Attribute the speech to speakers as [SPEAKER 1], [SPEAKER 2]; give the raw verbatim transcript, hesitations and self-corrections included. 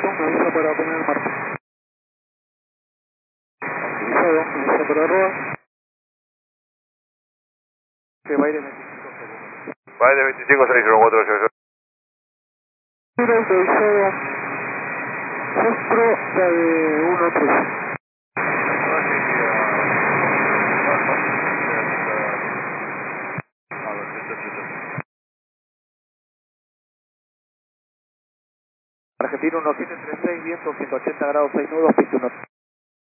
[SPEAKER 1] Houston, me avisa para poner el marco. Avisado, me avisa para arroba. Que va a ir en veinticinco segundos.
[SPEAKER 2] Va de veinticinco seis cero cuatro cero cero.
[SPEAKER 1] Autorizado. Centro de uno tres. Argentino uno siete tres seis, viento ciento ochenta grados seis nudos, piste uno.